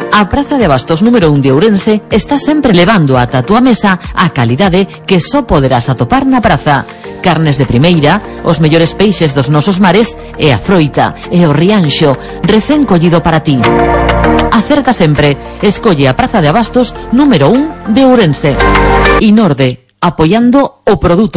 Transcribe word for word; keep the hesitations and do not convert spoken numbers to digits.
A Praza de Abastos número un de Ourense está sempre levando ata a túa mesa a calidade que só poderás atopar na praza. Carnes de primeira, os mellores peixes dos nosos mares e a froita e o rianxo recén collido para ti. Acerta sempre, escolle a Praza de Abastos número un de Ourense. Inorde, apoiando o produto